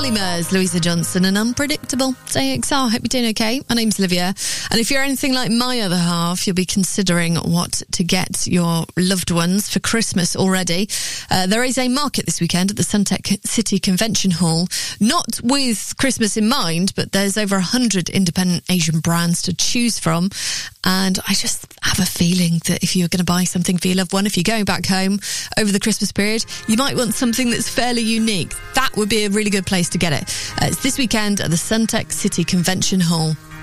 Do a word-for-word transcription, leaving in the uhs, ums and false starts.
Molly Murs, Louisa Johnson and Unpredictable. Say X R, hope you're doing okay. My name's Olivia. And if you're anything like my other half, you'll be considering what to get your loved ones for Christmas already. Uh, there is a market this weekend at the Suntec City Convention Hall, not with Christmas in mind, but there's over one hundred independent Asian brands to choose from. And I just have a feeling that if you're going to buy something for your loved one, if you're going back home over the Christmas period, you might want something that's fairly unique. That would be a really good place to get it. Uh, it's this weekend at the Suntec City Convention Hall.